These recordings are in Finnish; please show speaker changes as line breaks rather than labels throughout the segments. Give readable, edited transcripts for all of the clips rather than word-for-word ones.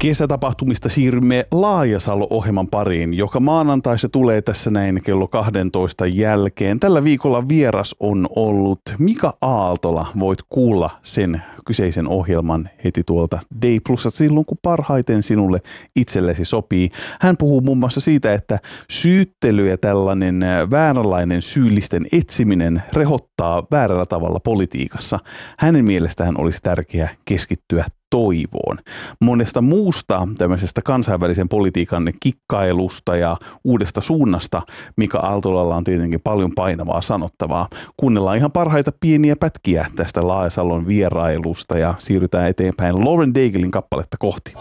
Kesätapahtumista siirrymme Laajasalo-ohjelman pariin, joka maanantai se tulee tässä näin kello 12 jälkeen. Tällä viikolla vieras on ollut Mika Aaltola. Voit kuulla sen kyseisen ohjelman heti tuolta Day Plusasta silloin, kun parhaiten sinulle itsellesi sopii. Hän puhuu muun muassa siitä, että syyttely ja tällainen vääränlainen syyllisten etsiminen rehottaa väärällä tavalla politiikassa. Hänen mielestään olisi tärkeää keskittyä toivoon. Monesta muusta tämmöisestä kansainvälisen politiikan kikkailusta ja uudesta suunnasta Mika Aaltolalla on tietenkin paljon painavaa sanottavaa. Kuunnellaan ihan parhaita pieniä pätkiä tästä Laajasalon vierailusta ja siirrytään eteenpäin Lauren Daiglein kappaletta kohti.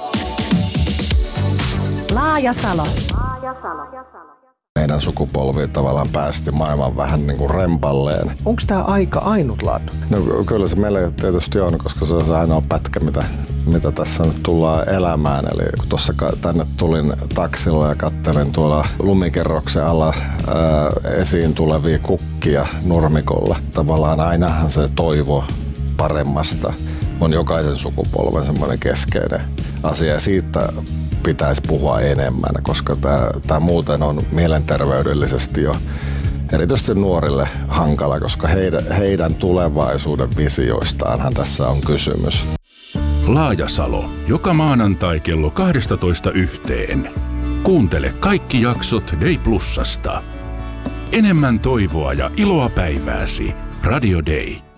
Laajasalo.
Meidän sukupolvi tavallaan päästi maailman vähän niin kuin rempalleen.
Onko tämä aika ainutlaatuinen?
No kyllä se meille tietysti on, koska se on se ainoa pätkä, mitä tässä nyt tullaan elämään. Eli kun tuossa tänne tulin taksilla ja kattelin tuolla lumikerroksen alla esiin tulevia kukkia nurmikolla. Tavallaan ainahan se toivo paremmasta on jokaisen sukupolven semmoinen keskeinen asia. Siitä pitäisi puhua enemmän, koska tämä muuten on mielenterveydellisesti jo erityisesti nuorille hankala, koska heidän tulevaisuuden visioistaanhan tässä on kysymys.
Laajasalo, joka maanantai kello 12:00. Kuuntele kaikki jaksot Day Plusasta. Enemmän toivoa ja iloa päivääsi. Radio Day.